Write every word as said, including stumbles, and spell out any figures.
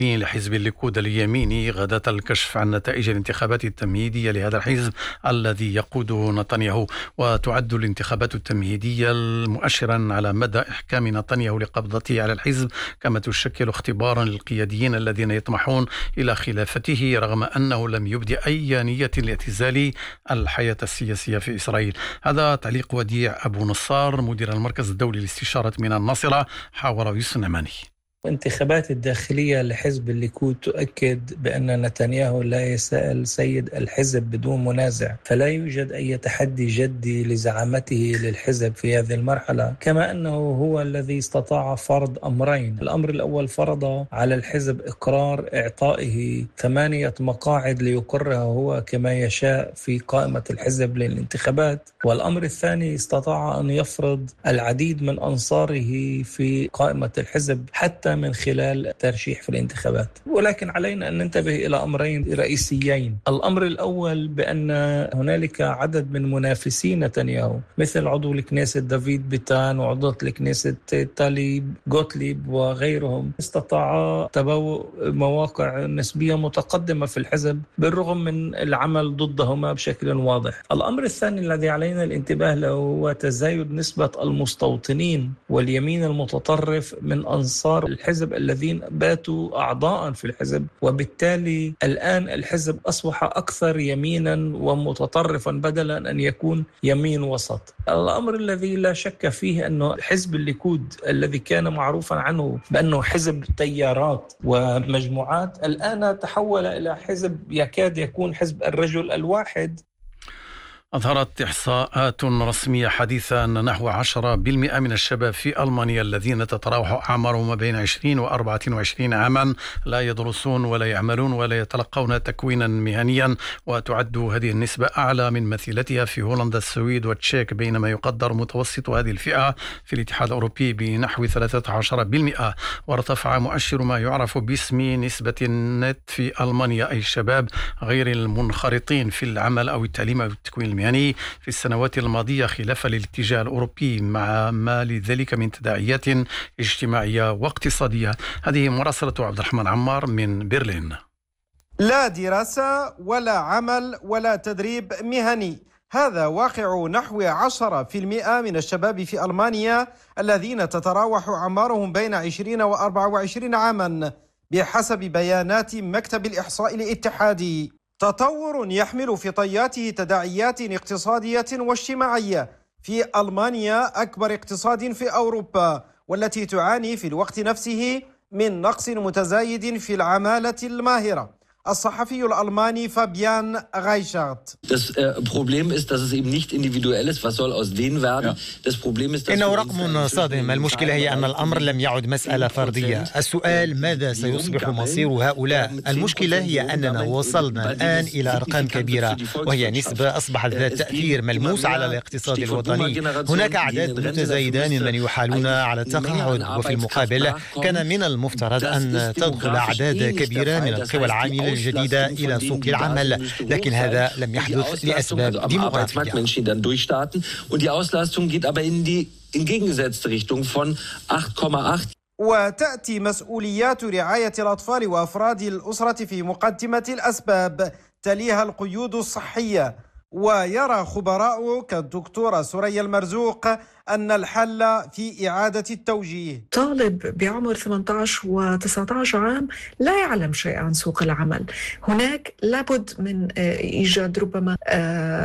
لحزب الليكود اليميني غداة الكشف عن نتائج الانتخابات التمهيدية لهذا الحزب الذي يقوده نتنياهو. وتعد الانتخابات التمهيدية مؤشرا على مدى إحكام نتنياهو لقبضته على الحزب، كما تشكل اختبارا للقياديين الذين يطمحون إلى خلافته رغم أنه لم يبدي أي نية لاعتزال الحياة السياسية في إسرائيل. هذا تعليق وديع أبو نصار مدير المركز الدولي لاستشارة من الناصرة، حاور يوسف نعماني. الانتخابات الداخلية لحزب الليكود تؤكد بأن نتنياهو لا يسأل سيد الحزب بدون منازع، فلا يوجد أي تحدي جدي لزعامته للحزب في هذه المرحلة، كما أنه هو الذي استطاع فرض أمرين. الأمر الأول فرض على الحزب إقرار إعطائه ثمانية مقاعد ليقرها هو كما يشاء في قائمة الحزب للانتخابات، والأمر الثاني استطاع أن يفرض العديد من أنصاره في قائمة الحزب حتى من خلال الترشيح في الانتخابات. ولكن علينا أن ننتبه إلى أمرين رئيسيين. الأمر الأول بأن هنالك عدد من منافسين نتنياهو مثل عضو الكنيست دافيد بيتان وعضو الكنيست تالي غوتليب وغيرهم استطاعوا تبوء مواقع نسبية متقدمة في الحزب بالرغم من العمل ضدهما بشكل واضح. الأمر الثاني الذي علينا الانتباه له هو تزايد نسبة المستوطنين واليمين المتطرف من أنصار الحزب الذين باتوا أعضاء في الحزب، وبالتالي الآن الحزب أصبح أكثر يمينا ومتطرفا بدلا أن يكون يمين وسط. الأمر الذي لا شك فيه أنه حزب الليكود الذي كان معروفا عنه بأنه حزب تيارات ومجموعات الآن تحول إلى حزب يكاد يكون حزب الرجل الواحد. أظهرت إحصاءات رسمية حديثة أن نحو عشرة بالمئة من الشباب في ألمانيا الذين تتراوح أعمارهم ما بين عشرين وأربعة وعشرين عاما لا يدرسون ولا يعملون ولا يتلقون تكوينا مهنيا، وتعد هذه النسبة أعلى من مثيلتها في هولندا السويد والتشيك، بينما يقدر متوسط هذه الفئة في الاتحاد الأوروبي بنحو ثلاثة عشر بالمئة. وارتفع مؤشر ما يعرف باسم نسبة النت في ألمانيا، أي الشباب غير المنخرطين في العمل أو التعليم أو التكوين المهني يعني في السنوات الماضية، خلافا للاتجاه الأوروبي مع ما لذلك من تداعيات اجتماعية واقتصادية. هذه مراسلة عبد الرحمن عمار من برلين. لا دراسة ولا عمل ولا تدريب مهني، هذا واقع نحو عشرة بالمئة من الشباب في ألمانيا الذين تتراوح أعمارهم بين عشرين وأربعة وعشرين عاما بحسب بيانات مكتب الإحصاء الاتحادي. تطور يحمل في طياته تداعيات اقتصادية واجتماعية في ألمانيا أكبر اقتصاد في أوروبا، والتي تعاني في الوقت نفسه من نقص متزايد في العمالة الماهرة. الصحفي الألماني فابيان غايشارت. إنه رقم صادم. المشكلة هي أن الأمر لم يعد مسألة فردية. السؤال ماذا سيصبح مصير هؤلاء؟ المشكلة هي أننا وصلنا الآن إلى أرقام كبيرة، وهي نسبة أصبحت ذات تأثير ملموس على الاقتصاد الوطني. هناك أعداد متزايدة ممن يحالون على التقاعد، وفي المقابل كان من المفترض أن تدخل أعداد كبيرة من القوى العاملة الجديدة إلى سوق العمل، لكن هذا لم يحدث لأسباب ديموغرافية. وتأتي مسؤوليات رعاية الأطفال وأفراد الأسرة في مقدمة الأسباب، تليها القيود الصحية. ويرى خبراء كالدكتورة سوريا المرزوق أن الحل في إعادة التوجيه. طالب بعمر ثمانية عشر وتسعة عشر عام لا يعلم شيء عن سوق العمل، هناك لابد من إيجاد ربما